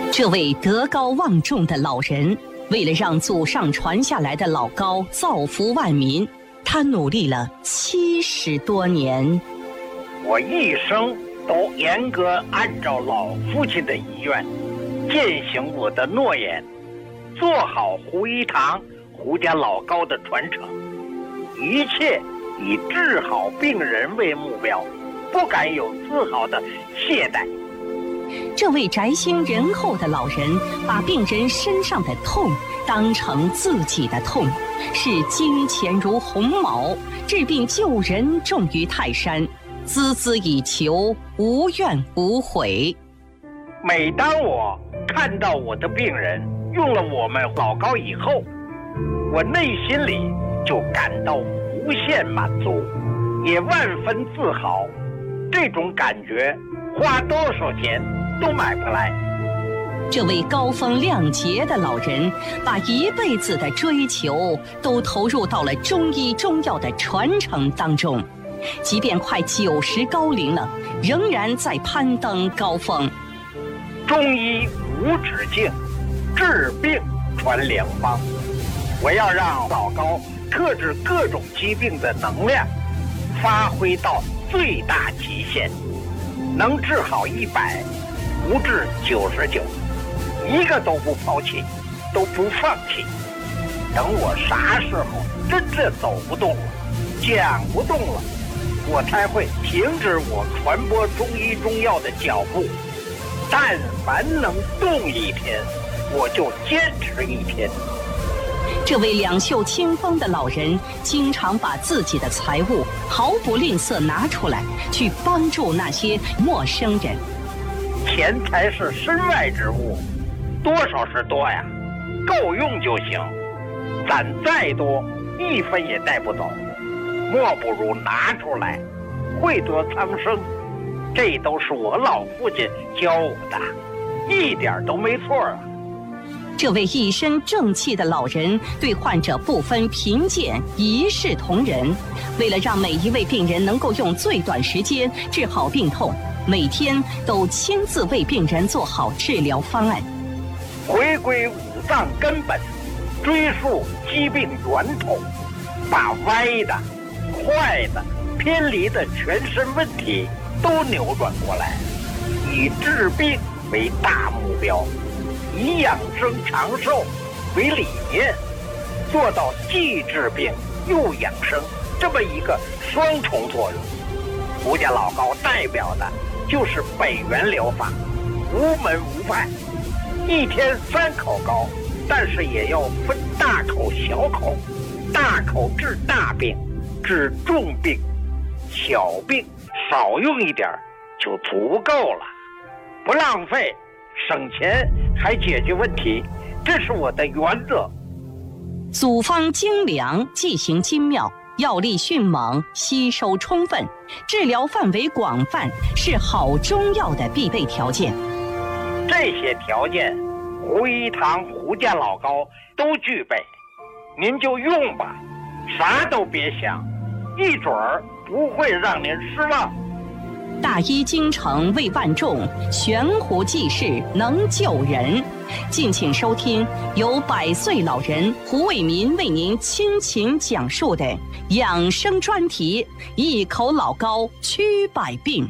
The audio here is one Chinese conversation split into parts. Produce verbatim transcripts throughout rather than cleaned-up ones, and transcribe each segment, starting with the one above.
这位德高望重的老人，为了让祖上传下来的老高造福万民，他努力了七十多年。 我一生都严格按照老父亲的遗愿，践行我的诺言，做好胡一堂胡家老高的传承，一切以治好病人为目标，不敢有丝毫的懈怠。 这位宅心仁厚的老人，把病人身上的痛当成自己的痛，视金钱如鸿毛，治病救人重于泰山，孜孜以求，无怨无悔。 每当我看到我的病人用了我们老高以后，我内心里就感到无限满足，也万分自豪。这种感觉花多少钱都买不来。 这位高风亮节的老人，把一辈子的追求都投入到了中医中药的传承当中，即便快九十高龄了，仍然在攀登高峰。 中医无止境，治病传良方。我要让老高克制各种疾病的能量发挥到最大极限，能治好一百，不治九十九，一个都不抛弃，都不放弃。等我啥时候真正走不动了，讲不动了，我才会停止我传播中医中药的脚步。但凡能动一天，我就坚持一天。 这位两袖清风的老人，经常把自己的财物毫不吝啬拿出来，去帮助那些陌生人。 钱财是身外之物，多少是多呀，够用就行。攒再多，一分也带不走，莫不如拿出来，惠泽苍生。这都是我老父亲教我的，一点都没错啊。 这位一身正气的老人，对患者不分贫贱，一视同仁。为了让每一位病人能够用最短时间治好病痛，每天都亲自为病人做好治疗方案。 回归五脏根本，追溯疾病源头，把歪的、坏的、偏离的全身问题都扭转过来，以治病为大目标，以养生长寿为理念，做到既治病又养生这么一个双重作用。胡家老高代表的就是北元疗法，无门无派，一天三口高，但是也要分大口小口，大口治大病，治重病，小病少用一点就足够了，不浪费，省钱还解决问题，这是我的原则。 组方精良，剂型精妙，药力迅猛，吸收充分，治疗范围广泛，是好中药的必备条件。 这些条件，胡一堂胡家老高都具备，您就用吧，啥都别想，一准儿不会让您失望。 大医精诚为万众，悬壶济世能救人。敬请收听由百岁老人胡卫民为您倾情讲述的养生专题《一口老高驱百病》。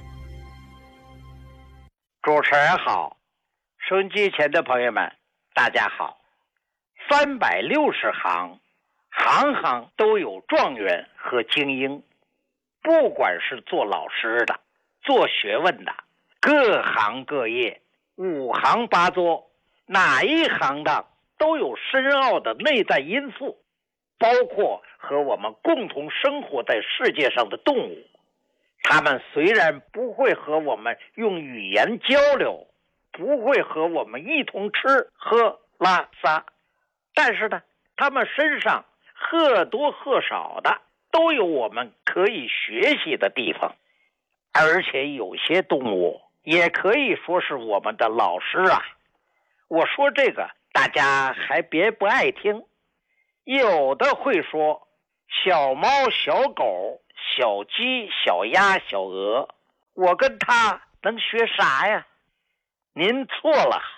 主持人好，收音机前的朋友们大家好。三百六十行，行行都有状元和精英，不管是做老师的，做学问的，各行各业，五行八作，哪一行的都有深奥的内在因素，包括和我们共同生活在世界上的动物。他们虽然不会和我们用语言交流，不会和我们一同吃喝拉撒，但是呢，他们身上或多或少的都有我们可以学习的地方。而且有些动物也可以说是我们的老师啊。我说这个大家还别不爱听，有的会说小猫小狗小鸡小鸭小鹅，我跟他能学啥呀？您错了，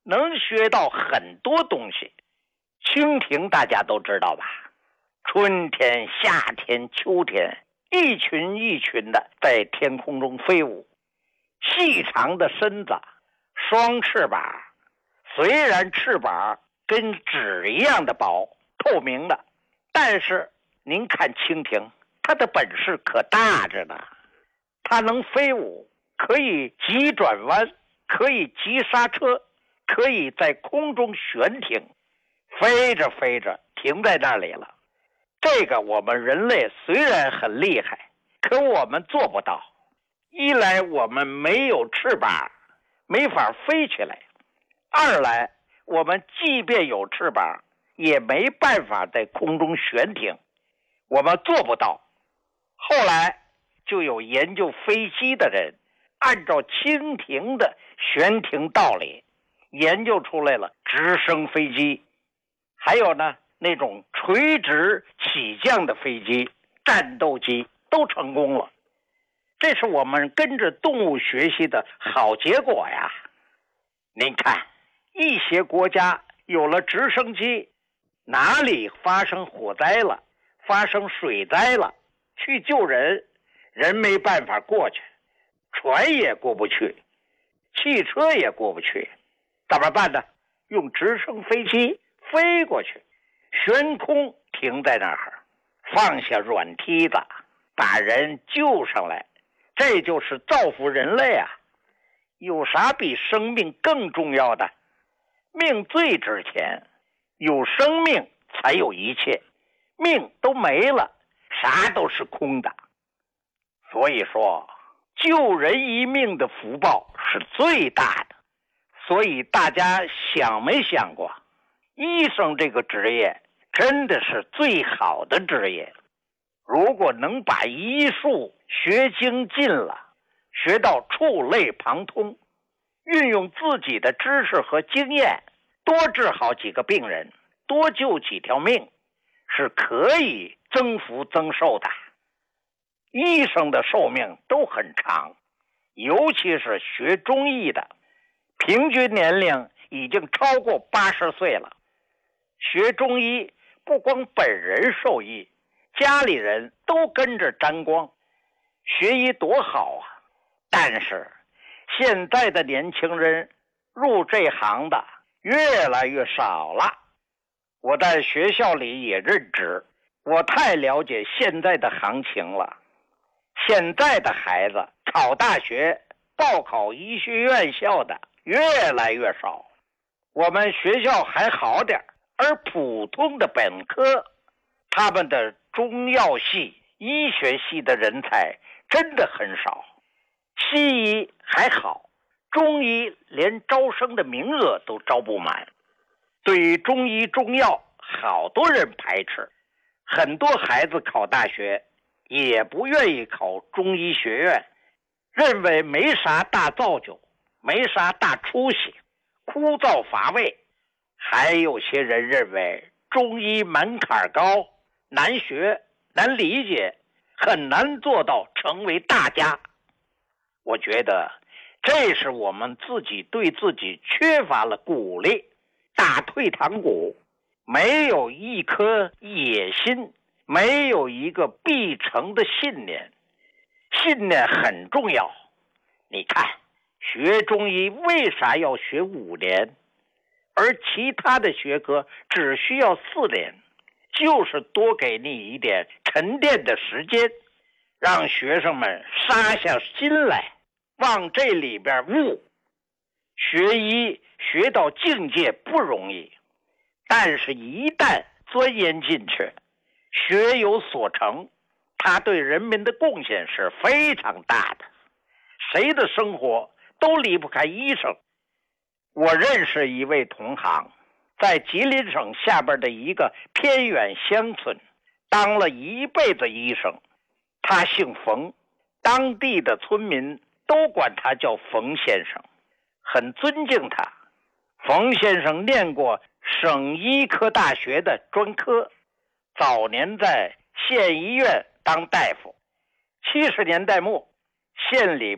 能学到很多东西。蜻蜓大家都知道吧？春天、夏天、秋天，一群一群的在天空中飞舞，细长的身子，双翅膀，虽然翅膀跟纸一样的薄，透明的，但是您看蜻蜓，它的本事可大着呢。它能飞舞，可以急转弯，可以急刹车，可以在空中悬停，飞着飞着停在那里了。这个我们人类虽然很厉害，可我们做不到。一来我们没有翅膀，没法飞起来；二来我们即便有翅膀，也没办法在空中悬停，我们做不到。后来就有研究飞机的人，按照蜻蜓的悬停道理，研究出来了直升飞机，还有呢那种垂直起降的飞机、战斗机都成功了。这是我们跟着动物学习的好结果呀。您看，一些国家有了直升机，哪里发生火灾了，发生水灾了，去救人，人没办法过去，船也过不去，汽车也过不去，怎么办呢？用直升飞机飞过去，悬空停在那儿，放下软梯子，把人救上来，这就是造福人类啊！有啥比生命更重要的？命最值钱，有生命才有一切，命都没了，啥都是空的。所以说，救人一命的福报是最大的。所以大家想没想过，医生这个职业真的是最好的职业。如果能把医术学精进了，学到触类旁通，运用自己的知识和经验，多治好几个病人，多救几条命，是可以增福增寿的。医生的寿命都很长，尤其是学中医的，平均年龄已经超过八十岁了。学中医不光本人受益，家里人都跟着沾光，学医多好啊！但是现在的年轻人入这行的越来越少了。我在学校里也任职，我太了解现在的行情了。现在的孩子考大学、报考医学院校的越来越少，我们学校还好点，而普通的本科，他们的中药系、医学系的人才真的很少。西医还好，中医连招生的名额都招不满。对于中医中药，好多人排斥，很多孩子考大学也不愿意考中医学院，认为没啥大造就，没啥大出息，枯燥乏味。还有些人认为中医门槛高，难学，难理解，很难做到成为大家。我觉得这是我们自己对自己缺乏了鼓励，打退堂鼓，没有一颗野心，没有一个必成的信念。信念很重要。你看，学中医为啥要学五年，而其他的学科只需要四年？就是多给你一点沉淀的时间，让学生们杀下心来，往这里边悟。学医学到境界不容易，但是一旦钻研进去，学有所成，他对人民的贡献是非常大的。谁的生活都离不开医生。我认识一位同行，在吉林省下边的一个偏远乡村当了一辈子医生。他姓冯，当地的村民都管他叫冯先生，很尊敬他。冯先生念过省医科大学的专科，早年在县医院当大夫。七十年代末，县里